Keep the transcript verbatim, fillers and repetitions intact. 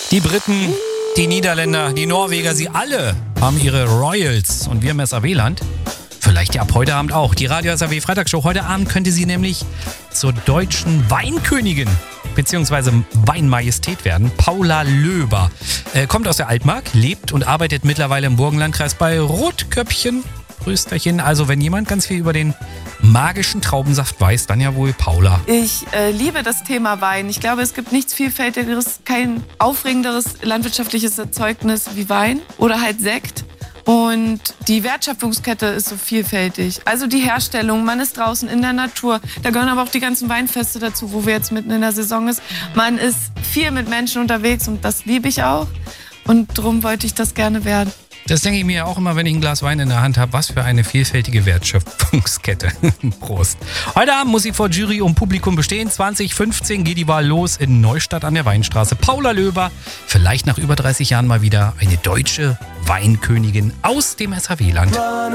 Die Briten, die Niederländer, die Norweger, sie alle haben ihre Royals. Und wir im S A W-Land, vielleicht ja ab heute Abend auch. Die Radio S A W Freitagsshow. Heute Abend könnte sie nämlich zur deutschen Weinkönigin bzw. Weinmajestät werden. Paula Löber äh, kommt aus der Altmark, lebt und arbeitet mittlerweile im Burgenlandkreis bei Rotköpfchen. Prösterchen. Also wenn jemand ganz viel über den magischen Traubensaft weiß, dann ja wohl Paula. Ich äh, liebe das Thema Wein. Ich glaube, es gibt nichts Vielfältigeres, kein aufregenderes landwirtschaftliches Erzeugnis wie Wein oder halt Sekt. Und die Wertschöpfungskette ist so vielfältig. Also die Herstellung, man ist draußen in der Natur. Da gehören aber auch die ganzen Weinfeste dazu, wo wir jetzt mitten in der Saison ist. Man ist viel mit Menschen unterwegs und das liebe ich auch. Und darum wollte ich das gerne werden. Das denke ich mir auch immer, wenn ich ein Glas Wein in der Hand habe. Was für eine vielfältige Wertschöpfungskette. Prost. Heute Abend muss sie vor Jury und Publikum bestehen. zwanzig fünfzehn geht die Wahl los in Neustadt an der Weinstraße. Paula Löber, vielleicht nach über dreißig Jahren mal wieder eine deutsche Weinkönigin aus dem S A W-Land.